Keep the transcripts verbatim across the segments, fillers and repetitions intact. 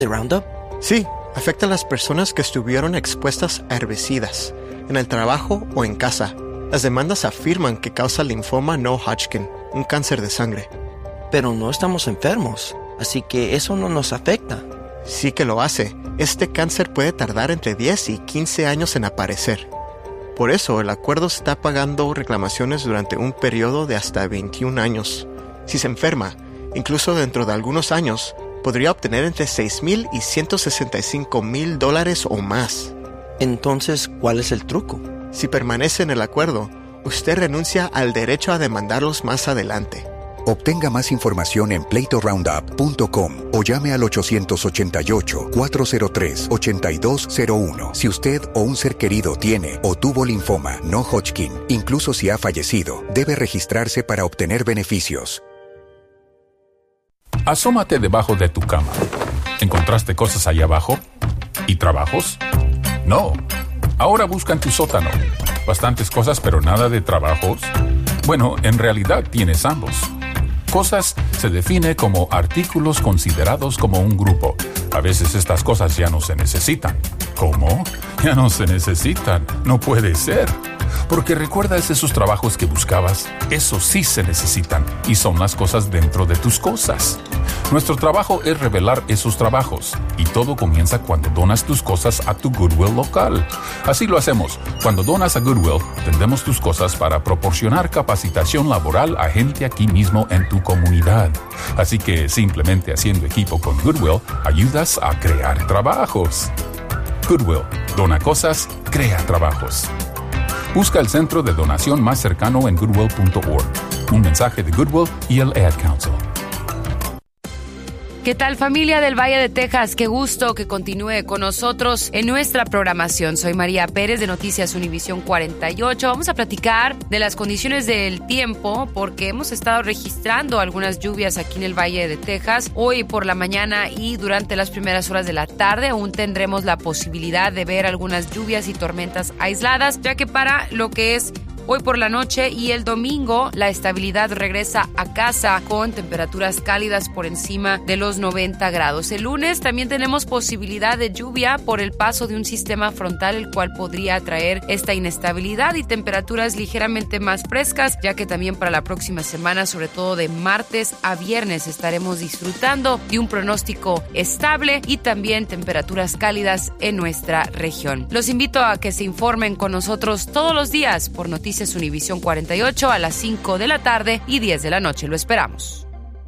de Roundup? Sí, afecta a las personas que estuvieron expuestas a herbicidas, en el trabajo o en casa. Las demandas afirman que causa linfoma no Hodgkin, un cáncer de sangre. Pero no estamos enfermos, así que eso no nos afecta. Sí que lo hace. Este cáncer puede tardar entre diez y quince años en aparecer. Por eso, el acuerdo está pagando reclamaciones durante un periodo de hasta veintiún años. Si se enferma, incluso dentro de algunos años, podría obtener entre seis mil y ciento sesenta y cinco mil dólares o más. Entonces, ¿cuál es el truco? Si permanece en el acuerdo, usted renuncia al derecho a demandarlos más adelante. Obtenga más información en pleito roundup punto com o llame al ocho ocho ocho, cuatro cero tres, ocho dos cero uno si usted o un ser querido tiene o tuvo linfoma no Hodgkin. Incluso si ha fallecido, debe registrarse para obtener beneficios. Asómate debajo de tu cama. ¿Encontraste cosas allá abajo? ¿Y trabajos? No. Ahora busca en tu sótano. Bastantes cosas, pero nada de trabajos. Bueno, en realidad tienes ambos. Cosas se define como artículos considerados como un grupo. A veces estas cosas ya no se necesitan. ¿Cómo? Ya no se necesitan. No puede ser. Porque recuerdas esos trabajos que buscabas. Esos sí se necesitan y son las cosas dentro de tus cosas. Nuestro trabajo es revelar esos trabajos y todo comienza cuando donas tus cosas a tu Goodwill local. Así lo hacemos. Cuando donas a Goodwill, vendemos tus cosas para proporcionar capacitación laboral a gente aquí mismo en tu comunidad. Así que simplemente haciendo equipo con Goodwill, ayudas a crear trabajos. Goodwill. Dona cosas, crea trabajos. Busca el centro de donación más cercano en goodwill punto org. Un mensaje de Goodwill y el Ad Council. ¿Qué tal, familia del Valle de Texas? Qué gusto que continúe con nosotros en nuestra programación. Soy María Pérez de Noticias Univisión cuarenta y ocho. Vamos a platicar de las condiciones del tiempo porque hemos estado registrando algunas lluvias aquí en el Valle de Texas. Hoy por la mañana y durante las primeras horas de la tarde aún tendremos la posibilidad de ver algunas lluvias y tormentas aisladas, ya que para lo que es hoy por la noche y el domingo, la estabilidad regresa a casa con temperaturas cálidas por encima de los noventa grados. El lunes también tenemos posibilidad de lluvia por el paso de un sistema frontal, el cual podría traer esta inestabilidad y temperaturas ligeramente más frescas, ya que también para la próxima semana, sobre todo de martes a viernes, estaremos disfrutando de un pronóstico estable y también temperaturas cálidas en nuestra región. Los invito a que se informen con nosotros todos los días por Noticias Univisión cuarenta y ocho a las cinco de la tarde y diez de la noche. Lo esperamos.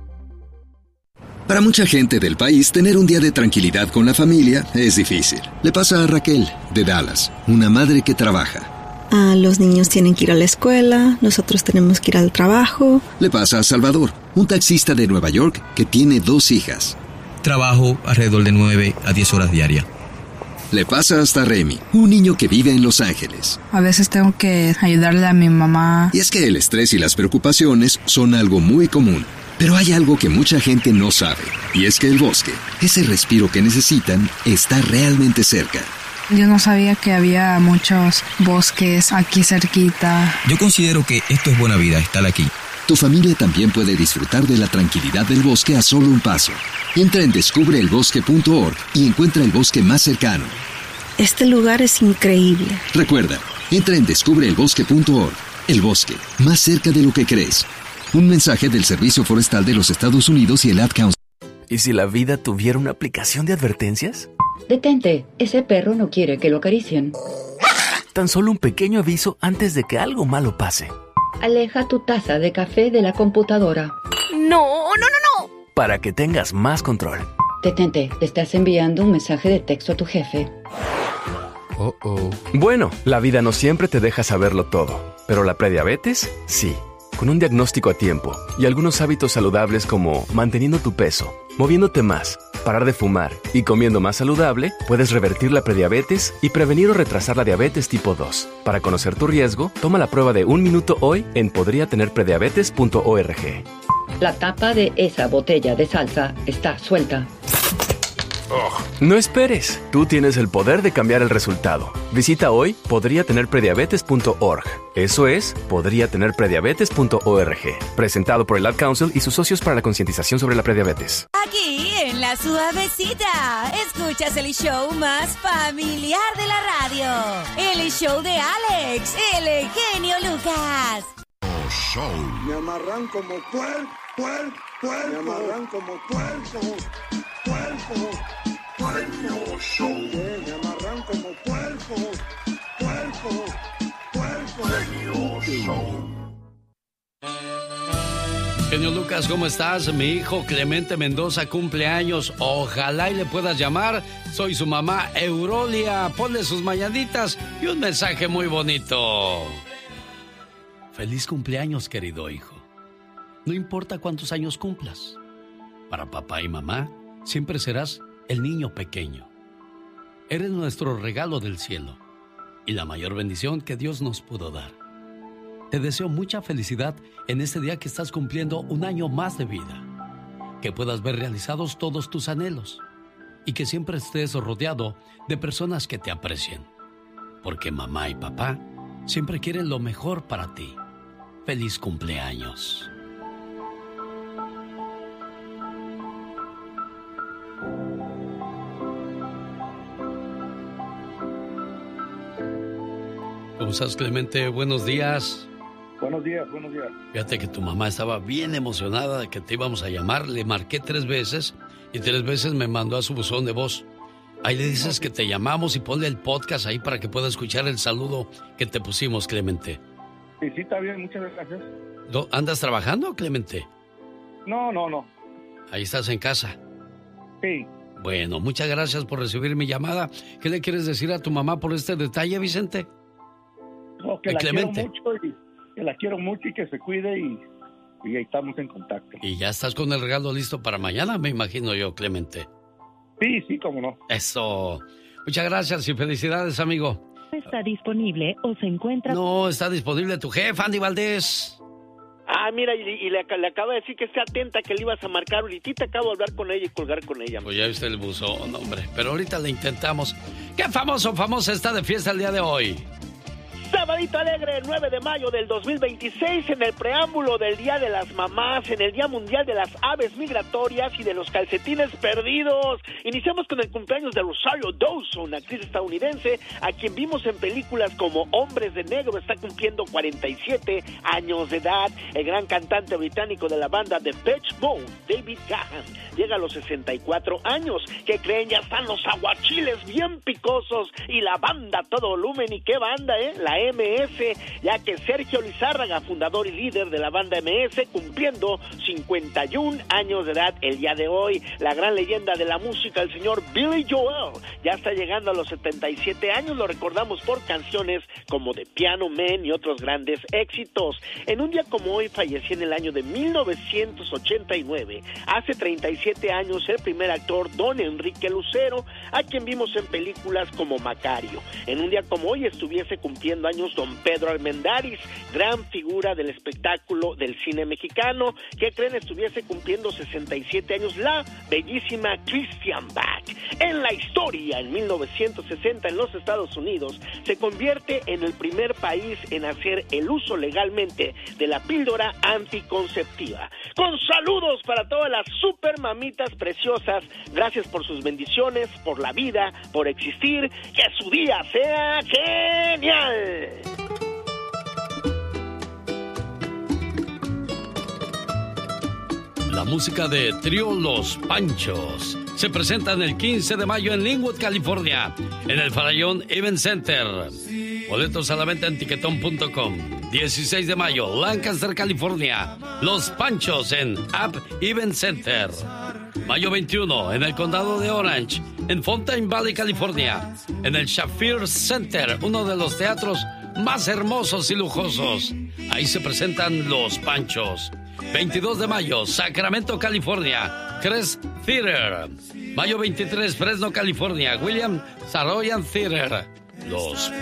Para mucha gente del país, tener un día de tranquilidad con la familia es difícil. Le pasa a Raquel, de Dallas, una madre que trabaja. Ah, los niños tienen que ir a la escuela, nosotros tenemos que ir al trabajo. Le pasa a Salvador, un taxista de Nueva York que tiene dos hijas. Trabajo alrededor de nueve a diez horas diarias. Le pasa hasta Remy, un niño que vive en Los Ángeles. A veces tengo que ayudarle a mi mamá. Y es que el estrés y las preocupaciones son algo muy común. Pero hay algo que mucha gente no sabe, y es que el bosque, ese respiro que necesitan, está realmente cerca. Yo no sabía que había muchos bosques aquí cerquita. Yo considero que esto es buena vida, estar aquí. Tu familia también puede disfrutar de la tranquilidad del bosque a solo un paso. Entra en descubre el bosque punto org y encuentra el bosque más cercano. Este lugar es increíble. Recuerda, entra en descubre el bosque punto org. El bosque, más cerca de lo que crees. Un mensaje del Servicio Forestal de los Estados Unidos y el Ad Council. ¿Y si la vida tuviera una aplicación de advertencias? Detente, ese perro no quiere que lo acaricien. Tan solo un pequeño aviso antes de que algo malo pase. Aleja tu taza de café de la computadora. ¡No, no, no, no! Para que tengas más control. Detente, te estás enviando un mensaje de texto a tu jefe. Oh, oh. Bueno, la vida no siempre te deja saberlo todo, pero la prediabetes, sí. Con un diagnóstico a tiempo y algunos hábitos saludables como manteniendo tu peso, moviéndote más, parar de fumar y comiendo más saludable, puedes revertir la prediabetes y prevenir o retrasar la diabetes tipo dos. Para conocer tu riesgo, toma la prueba de un minuto hoy en podría tener prediabetes punto org. La tapa de esa botella de salsa está suelta. No esperes, tú tienes el poder de cambiar el resultado. Visita hoy podría tener prediabetes punto org. Eso es, podría tener prediabetes punto org. Presentado por el Ad Council y sus socios para la concientización sobre la prediabetes. Aquí en la Música suavecita. Escuchas el show más familiar de la radio. El show de Alex, el genio Lucas. Show. Me amarran como puerco, puerco, puerco. Me amarran como puerco, puerco, puerco. Show. Me amarran como puerco, puerco, puerco. Genio Show. Genio Lucas, ¿cómo estás? Mi hijo Clemente Mendoza cumple años. Ojalá y le puedas llamar. Soy su mamá Eurolia. Ponle sus mañanitas y un mensaje muy bonito. Feliz cumpleaños, querido hijo. No importa cuántos años cumplas. Para papá y mamá, siempre serás el niño pequeño. Eres nuestro regalo del cielo y la mayor bendición que Dios nos pudo dar. Te deseo mucha felicidad en este día que estás cumpliendo un año más de vida. Que puedas ver realizados todos tus anhelos y que siempre estés rodeado de personas que te aprecien. Porque mamá y papá siempre quieren lo mejor para ti. Feliz cumpleaños. ¿Cómo estás, Clemente? Buenos días. Buenos días, buenos días. Fíjate que tu mamá estaba bien emocionada de que te íbamos a llamar. Le marqué tres veces y tres veces me mandó a su buzón de voz. Ahí le dices que te llamamos y ponle el podcast ahí para que pueda escuchar el saludo que te pusimos, Clemente. Sí, sí, está bien, muchas gracias. ¿Andas trabajando, Clemente? No, no, no. Ahí estás en casa. Sí. Bueno, muchas gracias por recibir mi llamada. ¿Qué le quieres decir a tu mamá por este detalle, Vicente? No, que la Clemente. quiero mucho y que la quiero mucho y que se cuide y, y ahí estamos en contacto. Y ya estás con el regalo listo para mañana, me imagino yo, Clemente. Sí, sí, cómo no. Eso. Muchas gracias y felicidades, amigo. Está disponible o se encuentra... No, está disponible tu jefa, Andy Valdés. Ah, mira, y, y le, le acaba de decir que esté atenta, que le ibas a marcar. Ahorita acabo de hablar con ella y colgar con ella. Pues ya viste el buzón, hombre. Pero ahorita le intentamos. ¿Qué famoso o famosa está de fiesta el día de hoy? Sabadito alegre, el nueve de mayo del dos mil veintiséis, en el preámbulo del Día de las Mamás, en el Día Mundial de las Aves Migratorias y de los Calcetines Perdidos. Iniciamos con el cumpleaños de Rosario Dawson, actriz estadounidense, a quien vimos en películas como Hombres de Negro. Está cumpliendo cuarenta y siete años de edad. El gran cantante británico de la banda Depeche Mode, David Gahan, llega a los sesenta y cuatro años. ¿Qué creen? Ya están los aguachiles bien picosos y la banda a todo volumen. ¿Y qué banda, eh? La M S, ya que Sergio Lizárraga, fundador y líder de la banda M S, cumpliendo cincuenta y un años de edad el día de hoy. La gran leyenda de la música, el señor Billy Joel, ya está llegando a los setenta y siete años. Lo recordamos por canciones como The Piano Man y otros grandes éxitos. En un día como hoy falleció en el año de mil novecientos ochenta y nueve, hace treinta y siete años, el primer actor Don Enrique Lucero, a quien vimos en películas como Macario. En un día como hoy estuviese cumpliendo años don Pedro Armendáriz, gran figura del espectáculo del cine mexicano. ¿Qué creen? Estuviese cumpliendo sesenta y siete años la bellísima Christian Bach. En la historia, en mil novecientos sesenta, en los Estados Unidos, se convierte en el primer país en hacer el uso legalmente de la píldora anticonceptiva. Con saludos para todas las super mamitas preciosas, gracias por sus bendiciones, por la vida, por existir, que su día sea genial. La música de Trío Los Panchos se presenta el quince de mayo en Linwood, California, en el Farallón Event Center. Boletos a la venta en tiquetón punto com. dieciséis de mayo, Lancaster, California, Los Panchos en App Event Center. Mayo veintiuno, en el condado de Orange, en Fountain Valley, California, en el Shafir Center, uno de los teatros más hermosos y lujosos. Ahí se presentan Los Panchos. veintidós de mayo, Sacramento, California, Crest Theater. Mayo veintitrés, Fresno, California, William Saroyan Theater. Los